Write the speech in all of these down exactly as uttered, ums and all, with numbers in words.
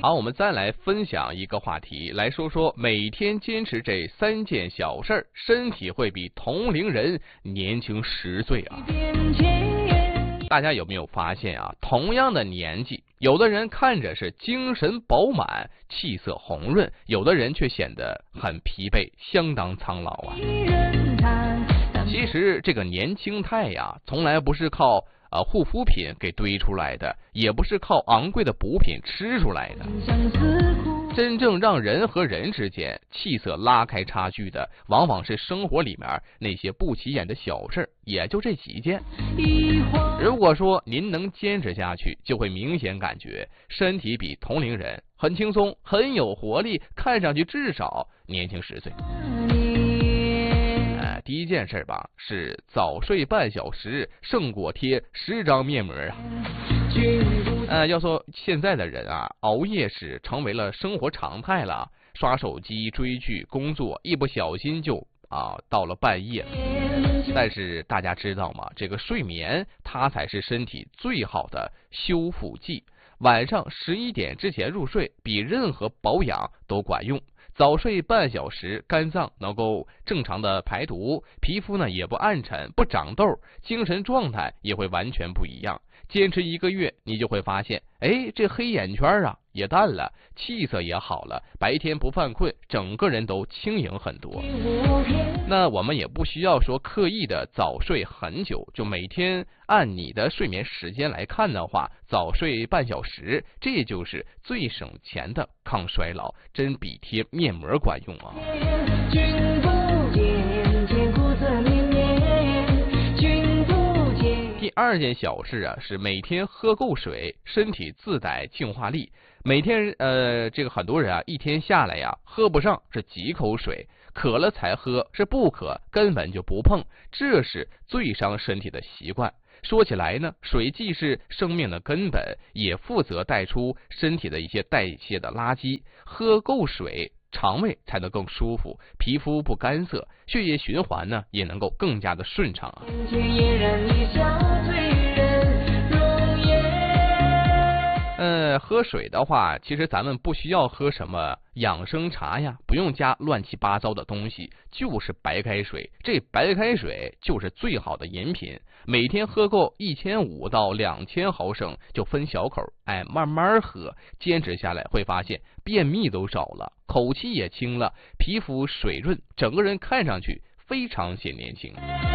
好，我们再来分享一个话题，来说说每天坚持这三件小事儿，身体会比同龄人年轻十岁啊。大家有没有发现啊？同样的年纪，有的人看着是精神饱满、气色红润，有的人却显得很疲惫，相当苍老啊。其实这个年轻态呀，从来不是靠呃护肤品给堆出来的，也不是靠昂贵的补品吃出来的。真正让人和人之间气色拉开差距的，往往是生活里面那些不起眼的小事，也就这几件。如果说您能坚持下去，就会明显感觉身体比同龄人很轻松，很有活力，看上去至少年轻十岁。呃，第一件事吧，是早睡半小时胜过贴十张面膜啊。呃，要说现在的人啊，熬夜是成为了生活常态了，刷手机、追剧、工作，一不小心就啊到了半夜了。但是大家知道吗？这个睡眠它才是身体最好的修复剂。晚上十一点之前入睡，比任何保养都管用。早睡半小时，肝脏能够正常的排毒，皮肤呢也不暗沉、不长痘，精神状态也会完全不一样。坚持一个月，你就会发现，哎，这黑眼圈啊也淡了，气色也好了，白天不犯困，整个人都轻盈很多。那我们也不需要说刻意的早睡很久，就每天按你的睡眠时间来看的话，早睡半小时，这就是最省钱的抗衰老，真比贴面膜管用啊。第二件小事啊，是每天喝够水，身体自带净化力。每天呃，这个很多人啊，一天下来呀，喝不上是几口水，渴了才喝，是不渴根本就不碰，这是最伤身体的习惯。说起来呢，水既是生命的根本，也负责带出身体的一些代谢的垃圾。喝够水，肠胃才能更舒服，皮肤不干涩，血液循环呢也能够更加的顺畅啊。呃，喝水的话，其实咱们不需要喝什么养生茶呀，不用加乱七八糟的东西，就是白开水。这白开水就是最好的饮品，每天喝够一千五到两千毫升，就分小口，哎，慢慢喝，坚持下来会发现便秘都少了，口气也轻了，皮肤水润，整个人看上去非常显年轻。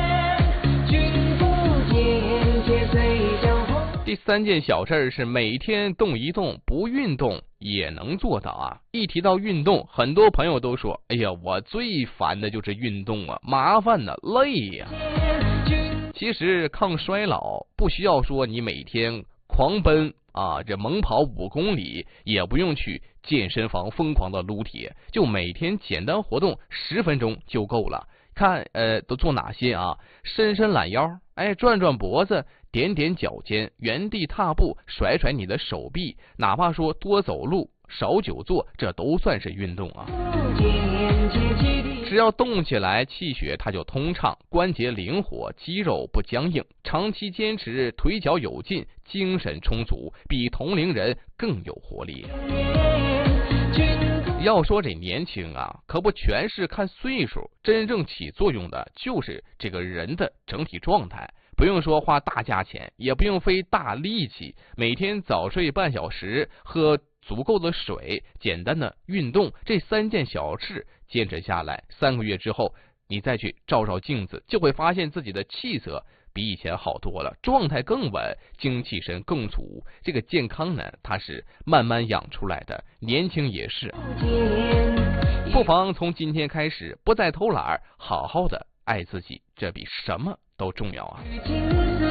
第三件小事是每天动一动，不运动也能做到啊！一提到运动，很多朋友都说：“哎呀，我最烦的就是运动啊，麻烦呢，累呀。”其实抗衰老不需要说你每天狂奔啊，这猛跑五公里，也不用去健身房疯狂的撸铁，就每天简单活动十分钟就够了。看呃，都做哪些啊？伸伸懒腰，哎，转转脖子，点点脚尖，原地踏步，甩甩你的手臂，哪怕说多走路，少久坐，这都算是运动啊。只要动起来，气血它就通畅，关节灵活，肌肉不僵硬，长期坚持，腿脚有劲，精神充足，比同龄人更有活力。要说这年轻啊，可不全是看岁数，真正起作用的就是这个人的整体状态。不用说花大价钱，也不用费大力气，每天早睡半小时，喝足够的水，简单的运动，这三件小事坚持下来，三个月之后，你再去照照镜子，就会发现自己的气色比以前好多了，状态更稳，精气神更足。这个健康呢，它是慢慢养出来的，年轻也是。不妨从今天开始，不再偷懒，好好的爱自己，这比什么都重要啊。